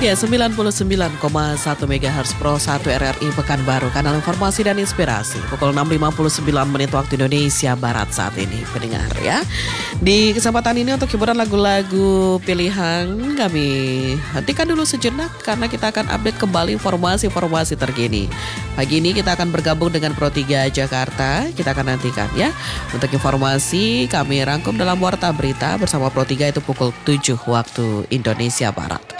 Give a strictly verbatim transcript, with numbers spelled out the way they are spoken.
Ya, sembilan puluh sembilan koma satu megahertz Pro satu R R I Pekanbaru, kanal informasi dan inspirasi. Pukul enam lima puluh sembilan menit waktu Indonesia Barat saat ini, pendengar ya. Di kesempatan ini untuk hiburan lagu-lagu pilihan, kami hentikan dulu sejenak karena kita akan update kembali informasi-informasi terkini. Pagi ini kita akan bergabung dengan Pro tiga Jakarta, kita akan nantikan ya. Untuk informasi kami rangkum dalam Warta Berita bersama Pro tiga itu pukul tujuh waktu Indonesia Barat.